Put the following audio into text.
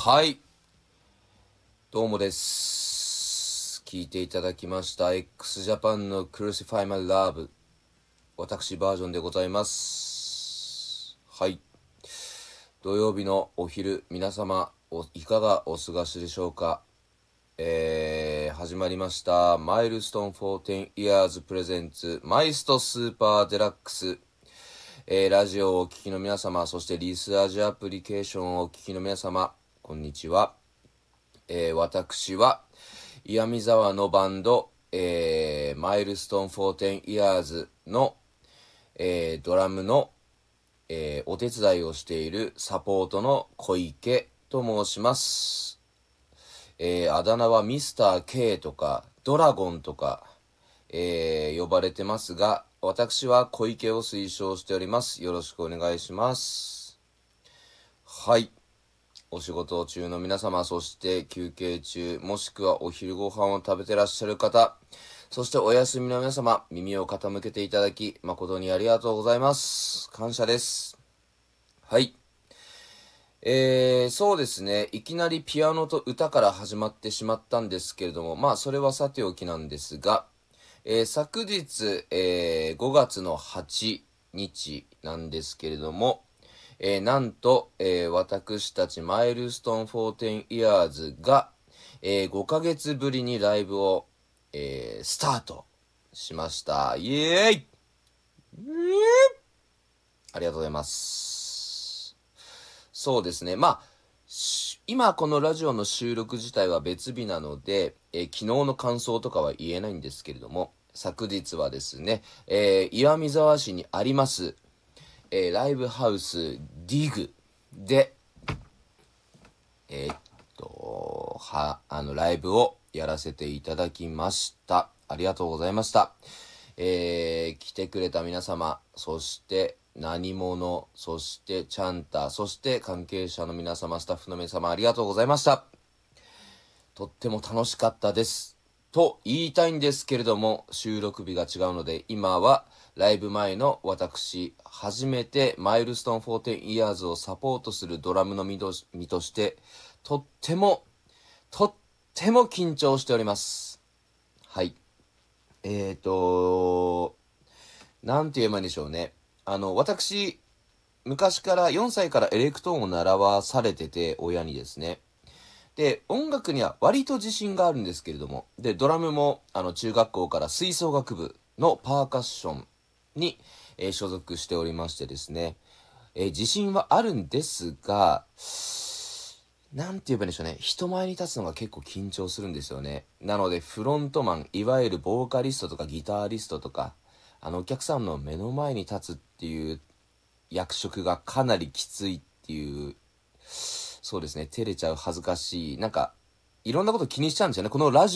はい。どうもです。聞いていただきました x ジャパンの Crucify My Love 私バージョンでございます。はい。土曜日のお昼、皆様いかがお過ごしでしょうか。始まりましたマイルストーン14 Years Presents マイストスーパーデラックス。ラジオをお聞きの皆様、そしてリスラジアプリケーションをお聞きの皆様、こんにちは。私は岩見沢のバンド、マイルストーン14 Years の、ドラムの、お手伝いをしているサポートの小池と申します。あだ名はミスター K とかドラゴンとか、呼ばれてますが、私は小池を推奨しております。よろしくお願いします。はい。お仕事中の皆様、そして休憩中、もしくはお昼ご飯を食べてらっしゃる方、そしてお休みの皆様、耳を傾けていただき、誠にありがとうございます。感謝です。はい。そうですね。いきなりピアノと歌から始まってしまったんですけれども、それはさておきなんですが、昨日、5月の8日なんですけれども、なんと、私たちマイルストーン14 Years が、5ヶ月ぶりにライブを、スタートしました。イエーイありがとうございます。そうですね。今このラジオの収録自体は別日なので、昨日の感想とかは言えないんですけれども、昨日はですね、岩見沢市にあります、ライブハウスディグで、ライブをやらせていただきました。ありがとうございました。来てくれた皆様、そして何者、そしてチャンタ、そして関係者の皆様、スタッフの皆様、ありがとうございました。とっても楽しかったです。と言いたいんですけれども、収録日が違うので、今はライブ前の私、初めてマイルストーン14 Years をサポートするドラムの身として、とっても緊張しております。はい。なんて言えばいいんでしょうね。私、昔から4歳からエレクトーンを習わされてて、親にですね。で、音楽には割と自信があるんですけれども、で、ドラムも、中学校から吹奏楽部のパーカッションに、所属しておりましてですね、自信はあるんですが、なんて言えばいいんでしょうね。人前に立つのが結構緊張するんですよね。なので、フロントマン、いわゆるボーカリストとかギタリストとか、お客さんの目の前に立つっていう役職がかなりきついっていう、そうですね、照れちゃう、恥ずかしい、いろんなこと気にしちゃうんですよね。このラジオ